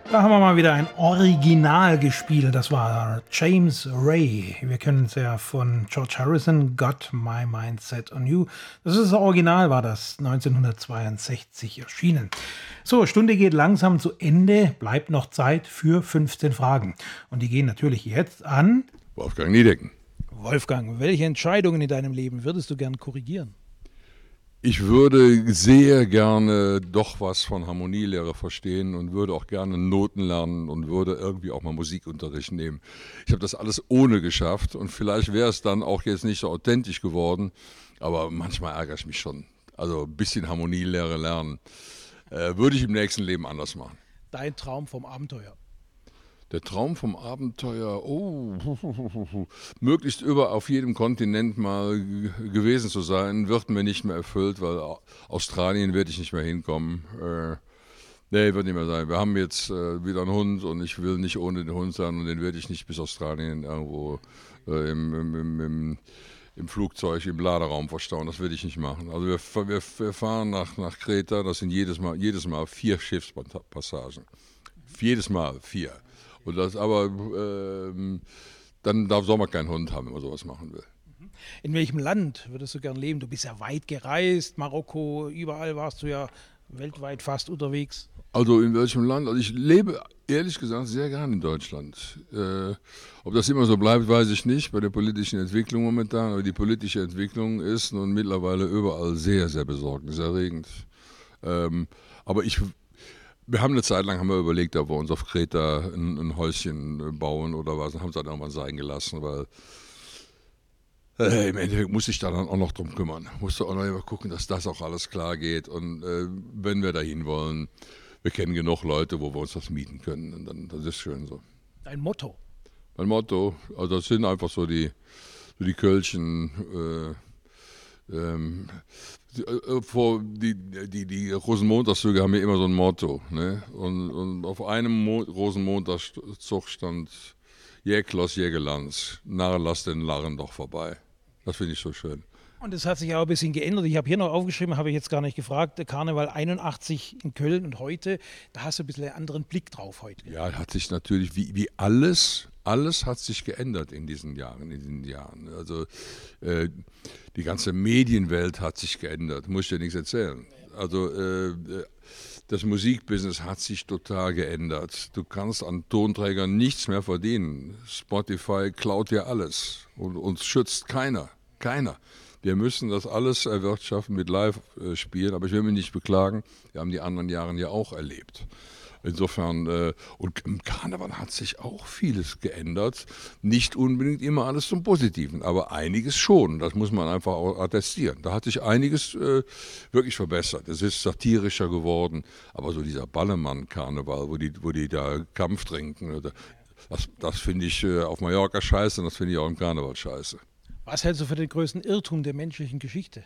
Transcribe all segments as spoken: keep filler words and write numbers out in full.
Da haben wir mal wieder ein Original gespielt. Das war James Ray. Wir kennen es ja von George Harrison, Got My Mind Set on You. Das ist das Original, war das neunzehnhundertzweiundsechzig erschienen. So, Stunde geht langsam zu Ende. Bleibt noch Zeit für fünfzehn Fragen. Und die gehen natürlich jetzt an Wolfgang Niedecken. Wolfgang, welche Entscheidungen in deinem Leben würdest du gern korrigieren? Ich würde sehr gerne doch was von Harmonielehre verstehen und würde auch gerne Noten lernen und würde irgendwie auch mal Musikunterricht nehmen. Ich habe das alles ohne geschafft und vielleicht wäre es dann auch jetzt nicht so authentisch geworden, aber manchmal ärgere ich mich schon. Also ein bisschen Harmonielehre lernen äh, würde ich im nächsten Leben anders machen. Dein Traum vom Abenteuer? Der Traum vom Abenteuer, oh, möglichst über auf jedem Kontinent mal g- gewesen zu sein, wird mir nicht mehr erfüllt, weil Au- Australien werde ich nicht mehr hinkommen. Äh, nee, wird nicht mehr sein. Wir haben jetzt äh, wieder einen Hund und ich will nicht ohne den Hund sein und den werde ich nicht bis Australien irgendwo äh, im, im, im, im, im Flugzeug, im Laderaum verstauen. Das werde ich nicht machen. Also wir, fa- wir, wir fahren nach, nach Kreta, das sind jedes Mal, jedes Mal vier Schiffspassagen. Jedes Mal vier. Und das aber, ähm, dann darf, soll man keinen Hund haben, wenn man sowas machen will. In welchem Land würdest du gern leben? Du bist ja weit gereist, Marokko, überall warst du ja weltweit fast unterwegs. Also in welchem Land? Also ich lebe ehrlich gesagt sehr gern in Deutschland. Äh, ob das immer so bleibt, weiß ich nicht, bei der politischen Entwicklung momentan. Aber die politische Entwicklung ist nun mittlerweile überall sehr, sehr besorgniserregend. Ähm, aber ich Wir haben eine Zeit lang haben wir überlegt, ob wir uns auf Kreta ein, ein Häuschen bauen oder was, und haben es dann irgendwann sein gelassen, weil äh, im Endeffekt muss ich da dann auch noch drum kümmern. Musste auch noch immer gucken, dass das auch alles klar geht. Und äh, wenn wir dahin wollen, wir kennen genug Leute, wo wir uns das mieten können. Und dann, das ist schön so. Dein Motto? Mein Motto, also das sind einfach so die, so die Kölschen, äh, ähm, die, äh, vor, die, die, die Rosenmontagszüge haben ja immer so ein Motto. Ne? Und, und auf einem Mo Rosenmontagszug stand Jäklos Jägelands, Narr, lass den Larren doch vorbei. Das finde ich so schön. Und es hat sich auch ein bisschen geändert. Ich habe hier noch aufgeschrieben, habe ich jetzt gar nicht gefragt, der Karneval einundachtzig in Köln und heute, da hast du ein bisschen einen anderen Blick drauf heute. Ja, hat sich natürlich, wie, wie alles, alles hat sich geändert in diesen Jahren. In diesen Jahren. Also äh, die ganze Medienwelt hat sich geändert, muss ich dir nichts erzählen. Also äh, das Musikbusiness hat sich total geändert. Du kannst an Tonträgern nichts mehr verdienen. Spotify klaut dir alles und uns schützt keiner, keiner. Wir müssen das alles erwirtschaften mit Live-Spielen, aber ich will mich nicht beklagen, wir haben die anderen Jahre ja auch erlebt. Insofern, äh, und im Karneval hat sich auch vieles geändert. Nicht unbedingt immer alles zum Positiven, aber einiges schon. Das muss man einfach auch attestieren. Da hat sich einiges äh, wirklich verbessert. Es ist satirischer geworden, aber so dieser Ballermann-Karneval, wo die, wo die da Kampf trinken, oder, das, das finde ich äh, auf Mallorca scheiße und das finde ich auch im Karneval scheiße. Was hältst du für den größten Irrtum der menschlichen Geschichte?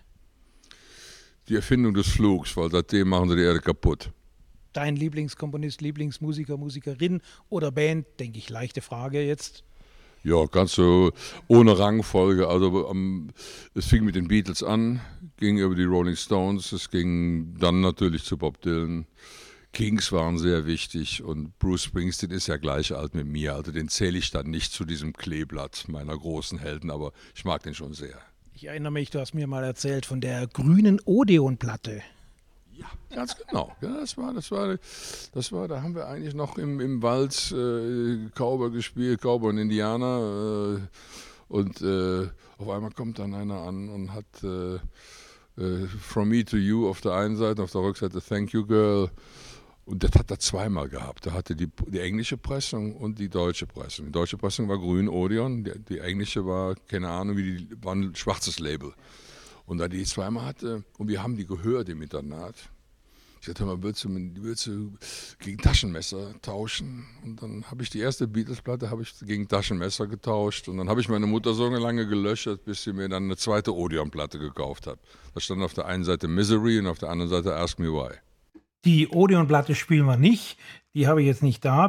Die Erfindung des Flugs, weil seitdem machen sie die Erde kaputt. Dein Lieblingskomponist, Lieblingsmusiker, Musikerin oder Band? Denke ich, leichte Frage jetzt. Ja, ganz so ohne Rangfolge. Also um, es fing mit den Beatles an, ging über die Rolling Stones, es ging dann natürlich zu Bob Dylan. Kings waren sehr wichtig und Bruce Springsteen ist ja gleich alt mit mir. Also den zähle ich dann nicht zu diesem Kleeblatt meiner großen Helden, aber ich mag den schon sehr. Ich erinnere mich, du hast mir mal erzählt von der grünen Odeon-Platte. Ja, ganz genau. Ja, das war, das war, das war, da haben wir eigentlich noch im, im Wald äh, Cowboy gespielt, Cowboy und Indianer. Äh, und äh, auf einmal kommt dann einer an und hat äh, äh, From Me to You auf der einen Seite, auf der Rückseite Thank You Girl. Und das hat er zweimal gehabt. Da hatte die, die englische Pressung und die deutsche Pressung. Die deutsche Pressung war grün Odeon, die, die englische war, keine Ahnung, wie die, war ein schwarzes Label. Und da die zweimal hatte, und wir haben die gehört im Internat. Ich sagte mal, willst du, willst du gegen Taschenmesser tauschen? Und dann habe ich die erste Beatles-Platte habe ich gegen Taschenmesser getauscht. Und dann habe ich meine Mutter so lange gelöchert, bis sie mir dann eine zweite Odeon-Platte gekauft hat. Da stand auf der einen Seite Misery und auf der anderen Seite Ask Me Why. Die Odeon-Platte spielen wir nicht, die habe ich jetzt nicht da.